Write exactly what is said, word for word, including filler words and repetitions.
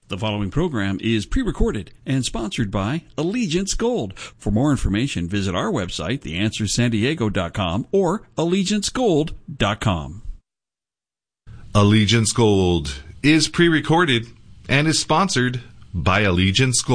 The following program is pre-recorded and sponsored by Allegiance Gold. For more information, visit our website, the answer san diego dot com or allegiance gold dot com. Allegiance Gold is pre-recorded and is sponsored by Allegiance Gold.